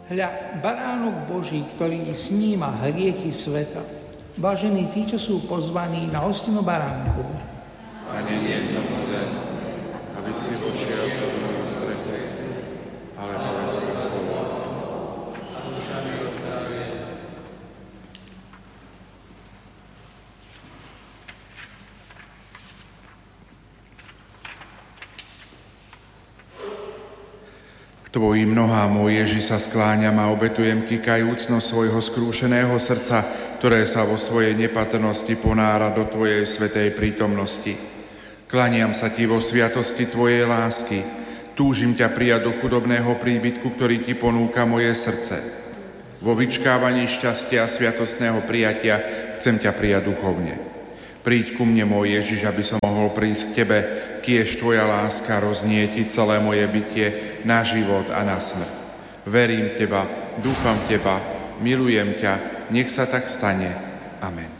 Hľa, baránok Boží, ktorý sníma hriechy sveta. Vážení tí, čo sú pozvaní na hostinu baránku. Pane, nie som hoden, aby si vošiel do moju strechu, ale povedz mi slovo. Tvojim nohám, môj Ježi, sa skláňam a obetujem ti kajúcnosť svojho skrúšeného srdca, ktoré sa vo svojej nepatrnosti ponára do tvojej svätej prítomnosti. Klaniam sa ti vo sviatosti tvojej lásky. Túžim ťa prijať do chudobného príbytku, ktorý ti ponúka moje srdce. Vo vyčkávaní šťastia a sviatostného prijatia chcem ťa prijať duchovne. Príď ku mne, môj Ježiš, aby som mohol prísť k tebe, kiež tvoja láska roznieti celé moje bytie na život a na smrť. Verím teba, dúfam teba, milujem ťa, nech sa tak stane. Amen.